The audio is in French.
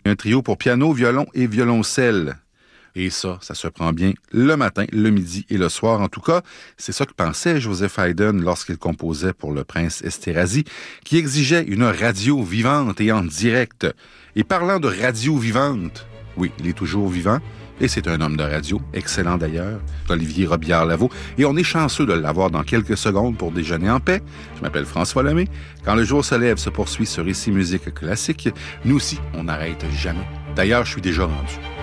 Un trio pour piano, violon et violoncelle. Et ça se prend bien le matin, le midi et le soir. En tout cas, c'est ça que pensait Joseph Haydn lorsqu'il composait pour le prince Esterhazy, qui exigeait une radio vivante et en direct. Et parlant de radio vivante, oui, il est toujours vivant, et c'est un homme de radio, excellent d'ailleurs, Olivier Robillard-Lavaux, et on est chanceux de l'avoir dans quelques secondes pour déjeuner en paix. Je m'appelle François Lemay. Quand le jour se lève se poursuit sur Ici Musique Classique. Nous aussi, on n'arrête jamais. D'ailleurs, je suis déjà rendu.